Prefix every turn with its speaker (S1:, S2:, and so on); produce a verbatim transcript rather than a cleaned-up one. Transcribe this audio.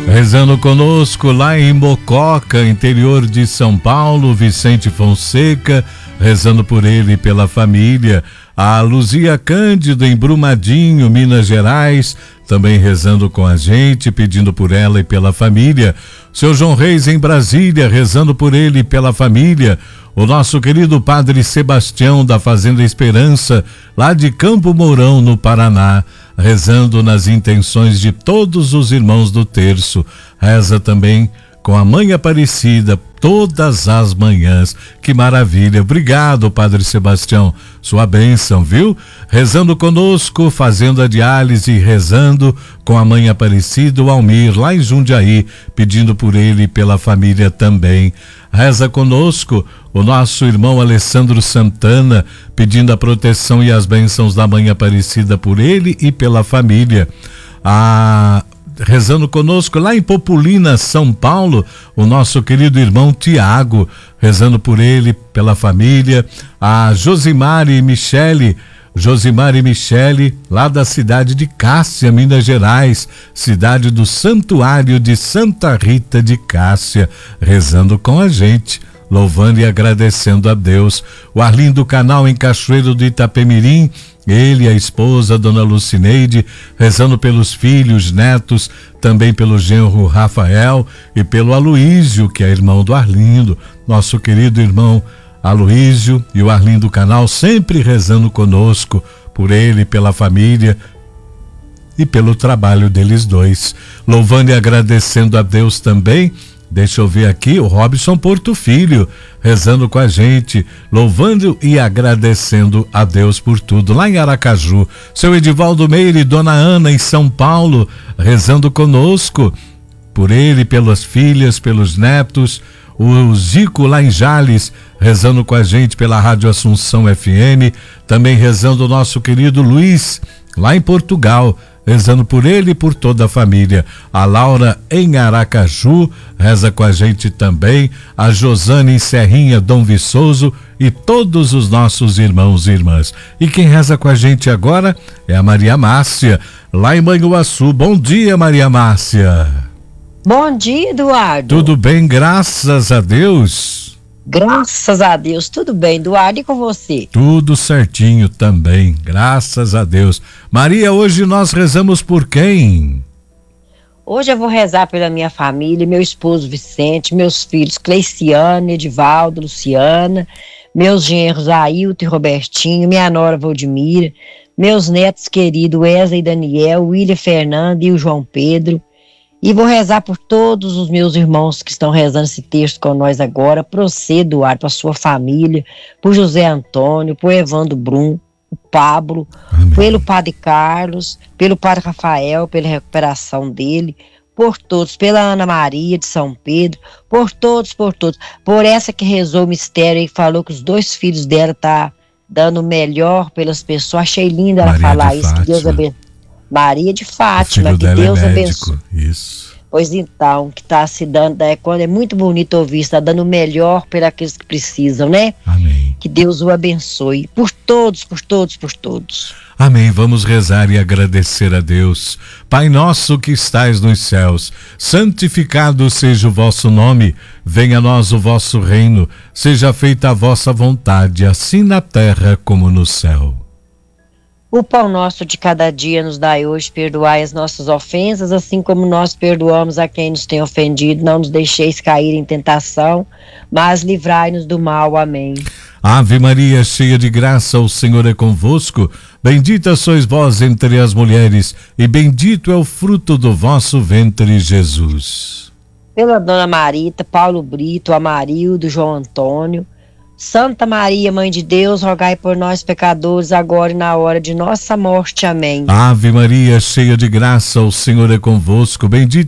S1: Rezando conosco lá em Mococa, interior de São Paulo, Vicente Fonseca, rezando por ele e pela família. A Luzia Cândido em Brumadinho, Minas Gerais, também rezando com a gente, pedindo por ela e pela família. Seu João Reis em Brasília, rezando por ele e pela família. O nosso querido Padre Sebastião da Fazenda Esperança, lá de Campo Mourão, no Paraná, rezando nas intenções de todos os irmãos do terço. Reza também com a Mãe Aparecida todas as manhãs. Que maravilha. Obrigado, Padre Sebastião. Sua bênção, viu? Rezando conosco, fazendo a diálise, rezando com a Mãe Aparecida, o Almir, lá em Jundiaí, pedindo por ele e pela família também. Reza conosco o nosso irmão Alessandro Santana, pedindo a proteção e as bênçãos da Mãe Aparecida por ele e pela família. A Rezando conosco lá em Populina, São Paulo, o nosso querido irmão Tiago, rezando por ele, pela família. A Josimari e Michele, Josimari e Michele, lá da cidade de Cássia, Minas Gerais, cidade do Santuário de Santa Rita de Cássia, rezando com a gente, louvando e agradecendo a Deus. O Arlindo Canal em Cachoeiro do Itapemirim, ele e a esposa, Dona Lucineide, rezando pelos filhos, netos, também pelo genro Rafael e pelo Aloísio, que é irmão do Arlindo, nosso querido irmão Aloísio, e o Arlindo Canal sempre rezando conosco, por ele, pela família e pelo trabalho deles dois. Louvando e agradecendo a Deus também. Deixa eu ver aqui, o Robson Porto Filho, rezando com a gente, louvando e agradecendo a Deus por tudo, lá em Aracaju. Seu Edivaldo Meire e Dona Ana em São Paulo, rezando conosco, por ele, pelas filhas, pelos netos. O Zico lá em Jales, rezando com a gente pela Rádio Assunção F M, também rezando o nosso querido Luiz, lá em Portugal, rezando por ele e por toda a família. A Laura em Aracaju reza com a gente também. A Josane em Serrinha, Dom Viçoso e todos os nossos irmãos e irmãs. E quem reza com a gente agora é a Maria Márcia, lá em Manhuaçu. Bom dia, Maria Márcia.
S2: Bom dia, Eduardo.
S1: Tudo bem, graças a Deus.
S2: Graças a Deus, tudo bem, Eduardo, e com você?
S1: Tudo certinho também, graças a Deus. Maria, hoje nós rezamos por quem?
S2: Hoje eu vou rezar pela minha família, meu esposo Vicente, meus filhos Cleiciane, Edivaldo, Luciana, meus genros Ailton e Robertinho, minha nora Valdemira, meus netos queridos Wesley e Daniel, William Fernando e o João Pedro. E vou rezar por todos os meus irmãos que estão rezando esse texto com nós agora, por você, Eduardo, para sua família, por José Antônio, por Evandro Brum, o Pablo, Amém. Pelo Padre Carlos, pelo Padre Rafael, pela recuperação dele, por todos, pela Ana Maria de São Pedro, por todos, por todos, por essa que rezou o mistério e falou que os dois filhos dela tá dando o melhor pelas pessoas. Achei lindo ela
S1: Maria
S2: falar
S1: de
S2: isso,
S1: Fátima.
S2: que Deus abençoe. Maria de Fátima,
S1: o filho
S2: que
S1: dela
S2: Deus
S1: é médico.
S2: abençoe.
S1: Isso.
S2: Pois então, que está se dando, é, quando é muito bonito ouvir, está dando o melhor para aqueles que precisam, né?
S1: Amém.
S2: Que Deus o abençoe, por todos, por todos, por todos.
S1: Amém, vamos rezar e agradecer a Deus. Pai nosso que estais nos céus, santificado seja o vosso nome, venha a nós o vosso reino, seja feita a vossa vontade, assim na terra como no céu.
S2: O pão nosso de cada dia nos dai hoje, perdoai as nossas ofensas, assim como nós perdoamos a quem nos tem ofendido. Não nos deixeis cair em tentação, mas livrai-nos do mal. Amém.
S1: Ave Maria, cheia de graça, o Senhor é convosco. Bendita sois vós entre as mulheres, e bendito é o fruto do vosso ventre, Jesus.
S2: Pela Dona Marita, Paulo Brito, Amarildo, João Antônio, Santa Maria, Mãe de Deus, rogai por nós pecadores, agora e na hora de nossa morte. Amém.
S1: Ave Maria, cheia de graça, o Senhor é convosco. Bendita